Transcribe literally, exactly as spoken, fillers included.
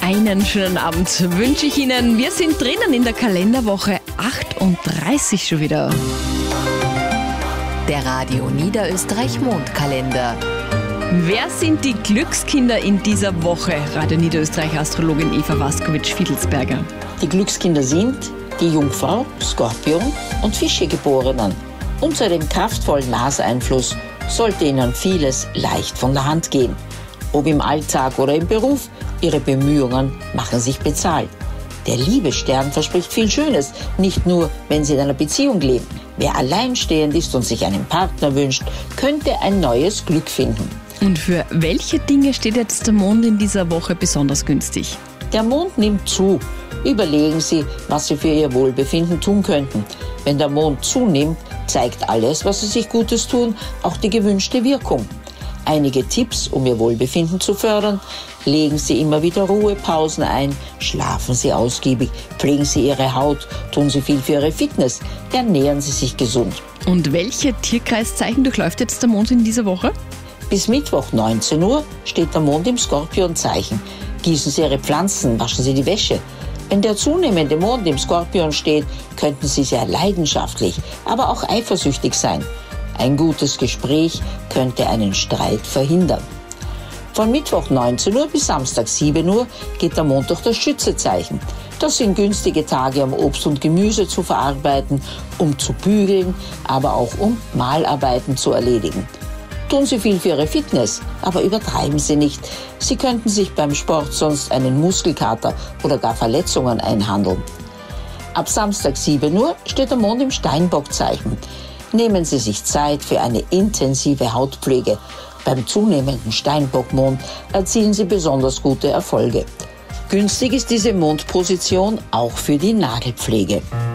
Einen schönen Abend wünsche ich Ihnen. Wir sind drinnen in der Kalenderwoche achtunddreißig schon wieder. Der Radio Niederösterreich Mondkalender. Wer sind die Glückskinder in dieser Woche? Radio Niederösterreich Astrologin Eva Waskowitsch-Fiedelsberger. Die Glückskinder sind die Jungfrau, Skorpion und Fische-Geborenen. Unter dem kraftvollen Mars-Einfluss sollte ihnen vieles leicht von der Hand gehen. Ob im Alltag oder im Beruf, ihre Bemühungen machen sich bezahlt. Der Liebesstern verspricht viel Schönes, nicht nur, wenn sie in einer Beziehung leben. Wer alleinstehend ist und sich einen Partner wünscht, könnte ein neues Glück finden. Und für welche Dinge steht jetzt der Mond in dieser Woche besonders günstig? Der Mond nimmt zu. Überlegen Sie, was Sie für Ihr Wohlbefinden tun könnten. Wenn der Mond zunimmt, zeigt alles, was Sie sich Gutes tun, auch die gewünschte Wirkung. Einige Tipps, um Ihr Wohlbefinden zu fördern: Legen Sie immer wieder Ruhepausen ein, schlafen Sie ausgiebig, pflegen Sie Ihre Haut, tun Sie viel für Ihre Fitness, ernähren Sie sich gesund. Und welche Tierkreiszeichen durchläuft jetzt der Mond in dieser Woche? Bis Mittwoch neunzehn Uhr steht der Mond im Skorpionzeichen. Gießen Sie Ihre Pflanzen, waschen Sie die Wäsche. Wenn der zunehmende Mond im Skorpion steht, könnten Sie sehr leidenschaftlich, aber auch eifersüchtig sein. Ein gutes Gespräch könnte einen Streit verhindern. Von Mittwoch neunzehn Uhr bis Samstag sieben Uhr geht der Mond durch das Schützezeichen. Das sind günstige Tage, um Obst und Gemüse zu verarbeiten, um zu bügeln, aber auch um Malarbeiten zu erledigen. Tun Sie viel für Ihre Fitness, aber übertreiben Sie nicht. Sie könnten sich beim Sport sonst einen Muskelkater oder gar Verletzungen einhandeln. Ab Samstag sieben Uhr steht der Mond im Steinbockzeichen. Nehmen Sie sich Zeit für eine intensive Hautpflege. Beim zunehmenden Steinbockmond erzielen Sie besonders gute Erfolge. Günstig ist diese Mondposition auch für die Nagelpflege.